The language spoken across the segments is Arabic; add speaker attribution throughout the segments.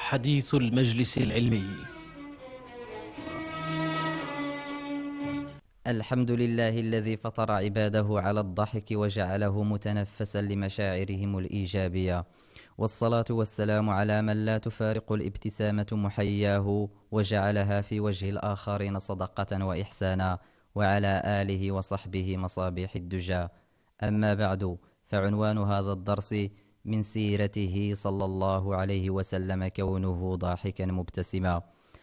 Speaker 1: حديث المجلس العلمي.
Speaker 2: الحمد لله الذي فطر عباده على الضحك وجعله متنفسا لمشاعرهم الإيجابية، والصلاة والسلام على من لا تفارق الابتسامة محياه وجعلها في وجه الآخرين صدقة وإحسانا، وعلى آله وصحبه مصابيح الدجى. أما بعد، فعنوان هذا الدرس من سيرته صلى الله عليه وسلم كونه ضاحكا مبتسما.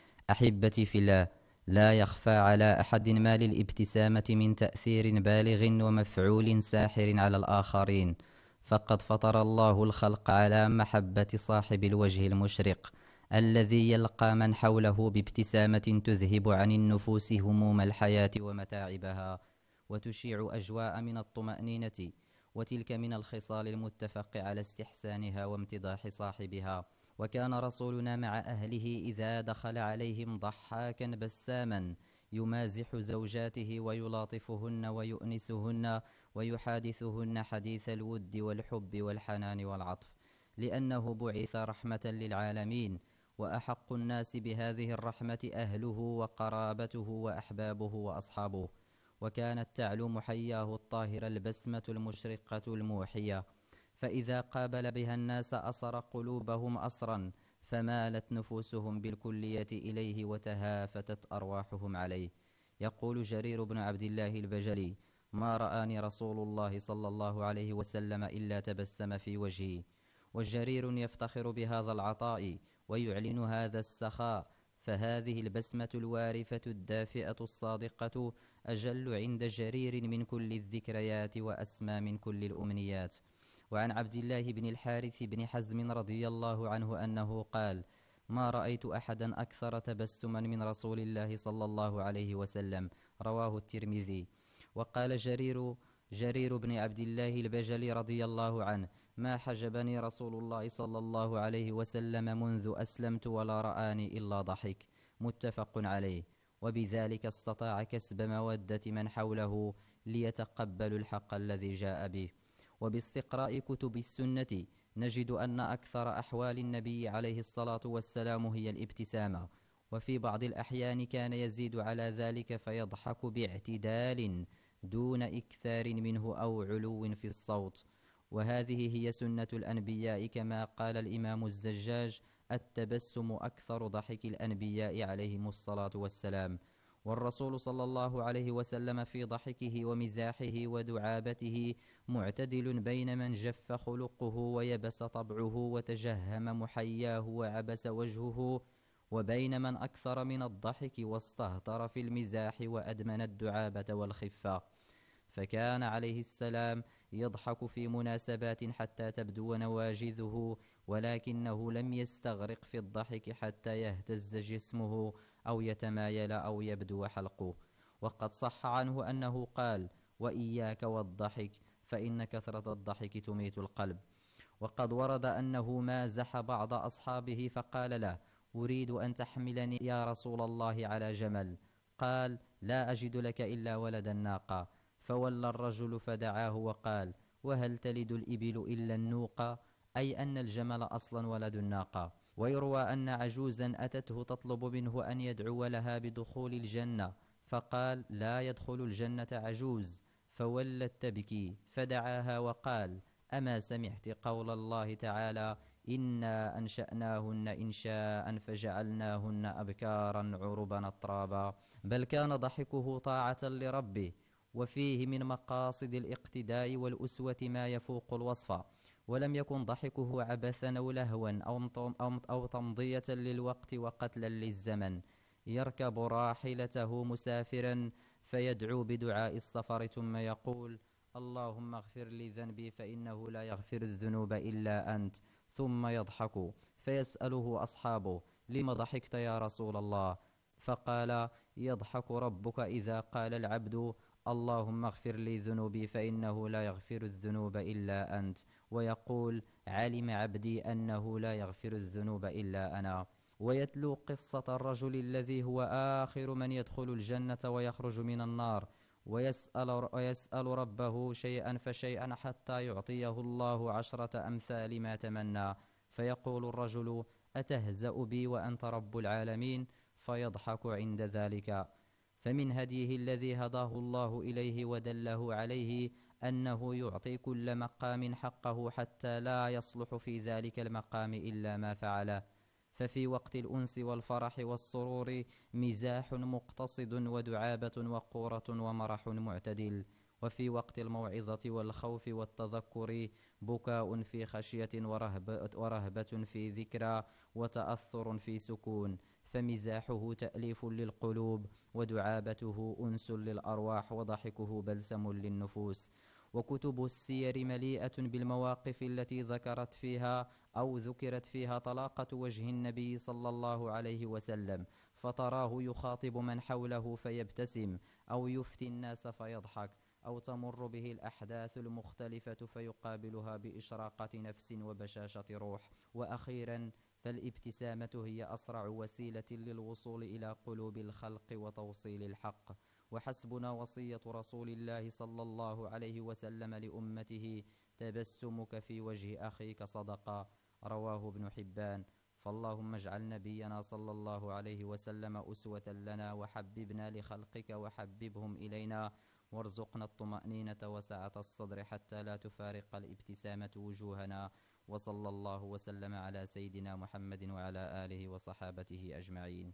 Speaker 2: أحبتي في الله، لا يخفى على أحد ما للابتسامة من تأثير بالغ ومفعول ساحر على الآخرين، فقد فطر الله الخلق على محبة صاحب الوجه المشرق الذي يلقى من حوله بابتسامة تذهب عن النفوس هموم الحياة ومتاعبها، وتشيع أجواء من الطمأنينة، وتلك من الخصال المتفق على استحسانها وامتداح صاحبها. وكان رسولنا مع أهله إذا دخل عليهم ضحاكا بساما يمازح زوجاته ويلاطفهن ويؤنسهن ويحادثهن حديث الود والحب والحنان والعطف، لأنه بعث رحمة للعالمين، وأحق الناس بهذه الرحمة أهله وقرابته وأحبابه وأصحابه. وكانت تعلو محياه الطاهرة البسمة المشرقة الموحية، فإذا قابل بها الناس أصر قلوبهم أصرا، فمالت نفوسهم بالكلية إليه وتهافتت أرواحهم عليه. يقول جرير بن عبد الله البجلي: ما رآني رسول الله صلى الله عليه وسلم إلا تبسم في وجهي. والجرير يفتخر بهذا العطاء ويعلن هذا السخاء، فهذه البسمة الوارفة الدافئة الصادقة أجل عند جرير من كل الذكريات وأسمى من كل الأمنيات. وعن عبد الله بن الحارث بن حزم رضي الله عنه أنه قال: ما رأيت أحدا أكثر تبسما من رسول الله صلى الله عليه وسلم. رواه الترمذي. وقال جرير بن عبد الله البجلي رضي الله عنه: ما حجبني رسول الله صلى الله عليه وسلم منذ أسلمت ولا رآني إلا ضحك. متفق عليه. وبذلك استطاع كسب مودة من حوله ليتقبلوا الحق الذي جاء به. وباستقراء كتب السنة نجد أن أكثر أحوال النبي عليه الصلاة والسلام هي الابتسامة، وفي بعض الأحيان كان يزيد على ذلك فيضحك باعتدال دون إكثار منه أو علو في الصوت. وهذه هي سنة الأنبياء، كما قال الإمام الزجاج: التبسم أكثر ضحك الأنبياء عليهم الصلاة والسلام. والرسول صلى الله عليه وسلم في ضحكه ومزاحه ودعابته معتدل بين من جف خلقه ويبس طبعه وتجهم محياه وعبس وجهه، وبين من أكثر من الضحك واستهتر في المزاح وأدمن الدعابة والخفة. فكان عليه السلام يضحك في مناسبات حتى تبدو نواجذه، ولكنه لم يستغرق في الضحك حتى يهتز جسمه أو يتمايل أو يبدو حلقه. وقد صح عنه أنه قال: وإياك والضحك فإن كثرة الضحك تميت القلب. وقد ورد أنه مازح بعض أصحابه فقال له: أريد أن تحملني يا رسول الله على جمل. قال: لا أجد لك إلا ولد الناقة. فولى الرجل فدعاه وقال: وهل تلد الإبل إلا النوقة؟ أي أن الجمل أصلا ولد الناقة. ويروى أن عجوزا أتته تطلب منه أن يدعو لها بدخول الجنة، فقال: لا يدخل الجنة عجوز. فولت تبكي فدعاها وقال: أما سمعت قول الله تعالى: إنا أنشأناهن إنشاء فجعلناهن أبكارا عربا أترابا. بل كان ضحكه طاعة لربه، وفيه من مقاصد الاقتداء والأسوة ما يفوق الوصف. ولم يكن ضحكه عبثا أو لهوا أو تمضية للوقت وقتلا للزمن. يركب راحلته مسافرا فيدعو بدعاء السفر ثم يقول: اللهم اغفر لي ذنبي فإنه لا يغفر الذنوب إلا أنت. ثم يضحك فيسأله أصحابه: لم ضحكت يا رسول الله؟ فقال: يضحك ربك إذا قال العبد: اللهم اغفر لي ذنوبي فإنه لا يغفر الذنوب إلا أنت، ويقول: علم عبدي أنه لا يغفر الذنوب إلا أنا. ويتلو قصة الرجل الذي هو آخر من يدخل الجنة ويخرج من النار، ويسأل ربه شيئا فشيئا حتى يعطيه الله 10 أمثال ما تمنى. فيقول الرجل: أتهزأ بي وأنت رب العالمين؟ فيضحك عند ذلك. فمن هديه الذي هداه الله إليه ودله عليه أنه يعطي كل مقام حقه حتى لا يصلح في ذلك المقام إلا ما فعله. ففي وقت الأنس والفرح والسرور مزاح مقتصد ودعابة وقورة ومرح معتدل، وفي وقت الموعظة والخوف والتذكر بكاء في خشية ورهبة في ذكرى وتأثر في سكون. فمزاحه تأليف للقلوب، ودعابته أنس للأرواح، وضحكه بلسم للنفوس. وكتب السير مليئة بالمواقف التي ذكرت فيها طلاقة وجه النبي صلى الله عليه وسلم، فتراه يخاطب من حوله فيبتسم، أو يفتي الناس فيضحك، أو تمر به الأحداث المختلفة فيقابلها بإشراقة نفس وبشاشة روح. وأخيرا فالابتسامة هي أسرع وسيلة للوصول إلى قلوب الخلق وتوصيل الحق. وحسبنا وصية رسول الله صلى الله عليه وسلم لأمته: تبسمك في وجه أخيك صدقة. رواه ابن حبان. فاللهم اجعل نبينا صلى الله عليه وسلم أسوة لنا، وحببنا لخلقك وحببهم إلينا، وارزقنا الطمأنينة وسعة الصدر حتى لا تفارق الابتسامة وجوهنا. وصلى الله وسلم على سيدنا محمد وعلى آله وصحابته أجمعين.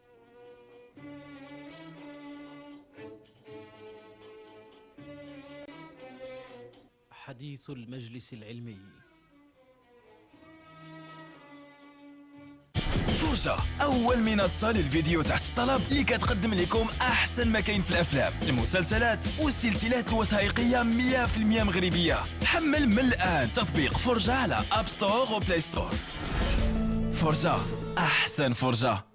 Speaker 1: حديث المجلس العلمي.
Speaker 3: فرجة، أول منصة للفيديو تحت الطلب اللي كتقدم لكم أحسن ما كاين في الأفلام، المسلسلات والسلسلات الوثائقية 100% مغربية. حمل من الآن تطبيق فرجة على أب ستور وبلاي ستور. فرجة، أحسن فرجة.